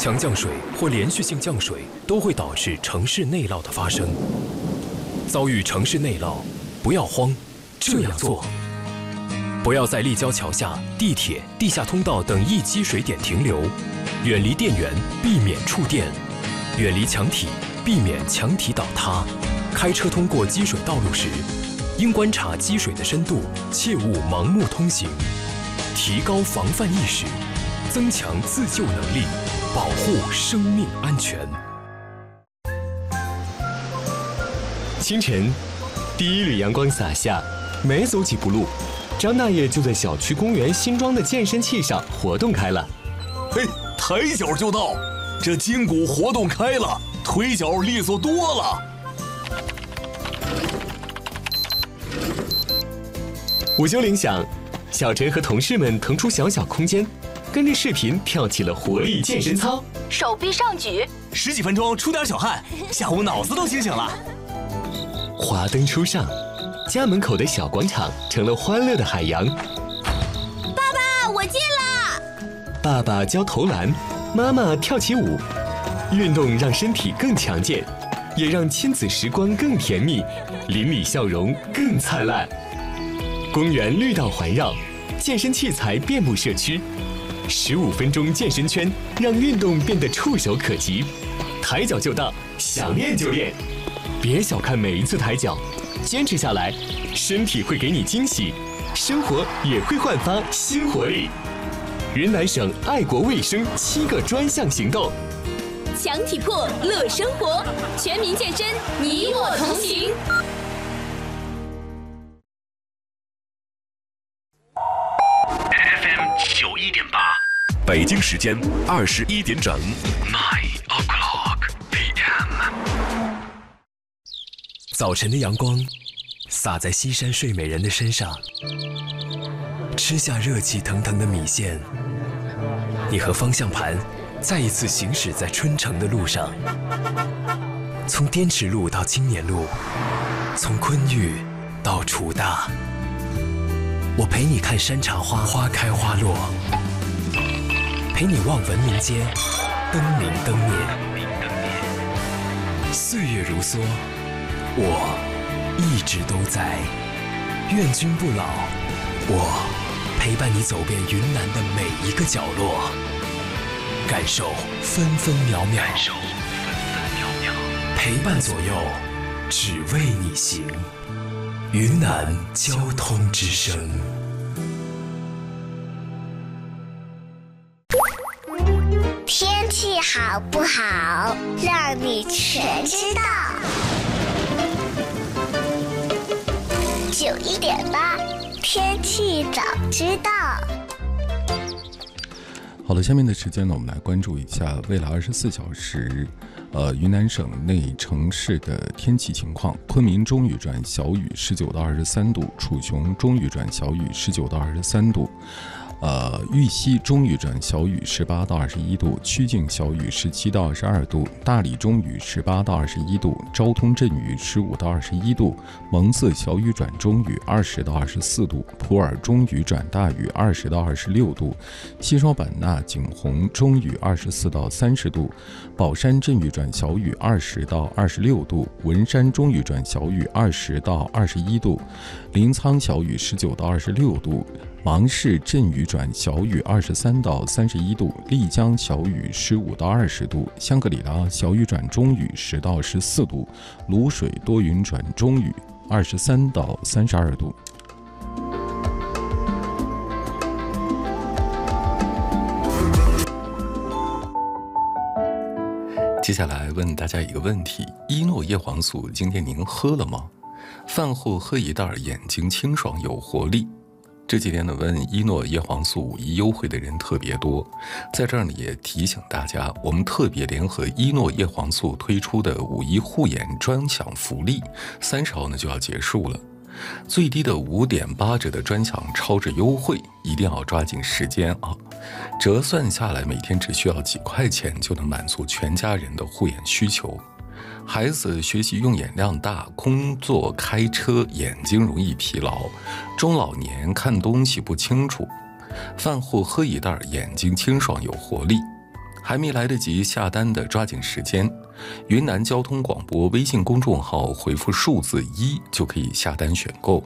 强降水或连续性降水都会导致城市内涝的发生。遭遇城市内涝，不要慌，这样做：不要在立交桥下、地铁、地下通道等易积水点停留，远离电源，避免触电；远离墙体，避免墙体倒塌。开车通过积水道路时，应观察积水的深度，切勿盲目通行。提高防范意识，增强自救能力，保护生命安全。 清晨，第一缕阳光洒下，没走几步路，张大爷就在小区公园新装的健身器上活动开了。 嘿，抬脚就到，这筋骨活动开了，腿脚利索多了。 午休铃响，小陈和同事们腾出小小空间，跟着视频跳起了活力健身操。 手臂上举 ，10几分钟出点小汗，下午脑子都清醒了。 华灯初上，家门口的小广场成了欢乐的海洋。 爸爸，我进了。 爸爸教投篮，妈妈跳起舞。运动让身体更强健，也让亲子时光更甜蜜，邻里笑容更灿烂。公园绿道环绕，健身器材遍布社区。15分钟健身圈，让运动变得触手可及。抬脚就到，想练就练。别小看每一次抬脚，坚持下来，身体会给你惊喜，生活也会焕发新活力。云南省爱国卫生7个专项行动， 强体魄乐生活，全民健身，你我同行。 FM91.8，北京时间21点整，9 o'clock PM。 早晨的阳光洒在西山睡美人的身上，吃下热气腾腾的米线，你和方向盘再一次行驶在春城的路上，从滇池路到青年路，从昆玉到楚大，我陪你看山茶花花开花落，陪你望文明街灯明灯灭。岁月如梭，我一直都在，愿君不老。我陪伴你走遍云南的每一个角落，感受分分秒秒，陪伴左右，只为你行。云南交通之声。 天气好不好，让你全知道。91.8，天气早知道。 好了，下面的时间呢，我们来关注一下未来24小时，云南省内城市的天气情况。昆明中雨转小雨，19到23度；楚雄中雨转小雨，19到23度。玉溪中雨转小雨18到21度，曲靖小雨17到22度，大理中雨18到21度，昭通阵雨15到21度，蒙自小雨转中雨20到24度，普洱中雨转大雨20到26度，西双版纳景洪中雨24到30度，保山阵雨转小雨20到26度，文山中雨转小雨20到21度，临沧小雨19到26度，芒市阵雨转小雨23到31度，丽江小雨15到20度，香格里拉小雨转中雨10到14度，卤水多云转中雨23到32度。接下来问大家一个问题：依诺叶黄素今天您喝了吗？饭后喝一袋，眼睛清爽有活力。这几天呢，问依诺叶黄素5一优惠的人特别多，在这儿呢也提醒大家，我们特别联合依诺叶黄素推出的5一护眼专享福利，30号呢就要结束了。最低的5.8折的专享超值优惠，一定要抓紧时间啊！折算下来，每天只需要几块钱就能满足全家人的护眼需求。孩子学习用眼量大，工作开车眼睛容易疲劳，中老年看东西不清楚，饭后喝一袋，眼睛清爽有活力。 还没来得及下单的抓紧时间，云南交通广播微信公众号回复数字1就可以下单选购。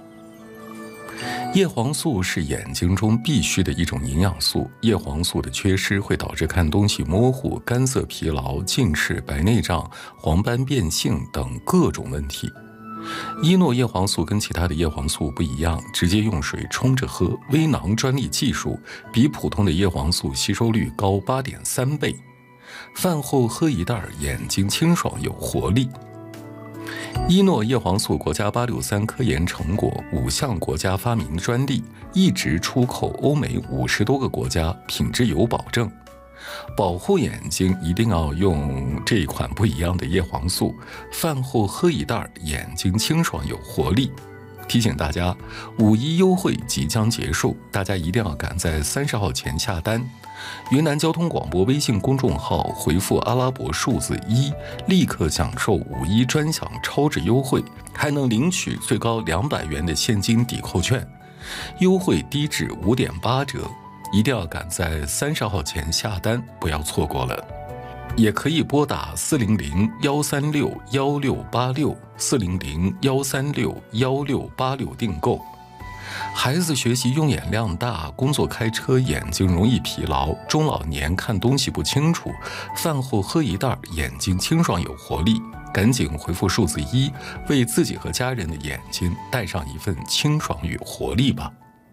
叶黄素是眼睛中必须的一种营养素，叶黄素的缺失会导致看东西模糊、干涩疲劳、近视、白内障、黄斑变性等各种问题。伊诺叶黄素跟其他的叶黄素不一样，直接用水冲着喝，微囊专利技术，比普通的叶黄素吸收率高 8.3 倍。饭后喝一袋，眼睛清爽有活力。伊诺叶黄素国家863科研成果，5项国家发明专利，一直出口欧美50多个国家，品质有保证。保护眼睛一定要用这一款不一样的叶黄素，饭后喝一袋，眼睛清爽有活力。提醒大家，5·1优惠即将结束，大家一定要赶在30号前下单。云南交通广播微信公众号回复阿拉伯数字1，立刻享受5·1专享超值优惠，还能领取最高200元的现金抵扣券，优惠低至5.8折。一定要赶在30号前下单，不要错过了。也可以拨打400-136-1686，400-136-1686订购。孩子学习用眼量大，工作开车眼睛容易疲劳，中老年看东西不清楚，饭后喝一袋，眼睛清爽有活力。赶紧回复数字1，为自己和家人的眼睛带上一份清爽与活力吧。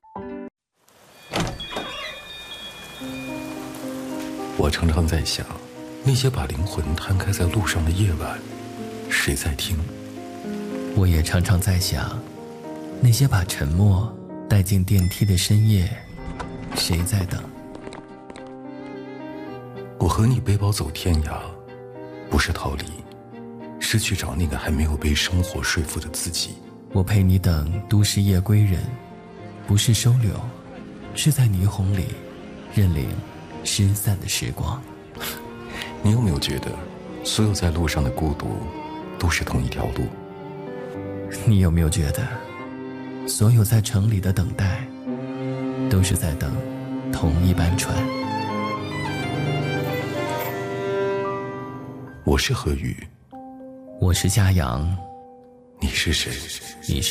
我常常在想，那些把灵魂摊开在路上的夜晚，谁在听？ 我也常常在想，那些把沉默带进电梯的深夜，谁在等？ 我和你背包走天涯，不是逃离，是去找那个还没有被生活说服的自己。 我陪你等都市夜归人，不是收留，是在霓虹里认领失散的时光。 你有没有觉得，所有在路上的孤独，都是同一条路？ 你有没有觉得，所有在城里的等待，都是在等同一班船？ 我是何宇， 我是嘉阳， 你是谁？ 你是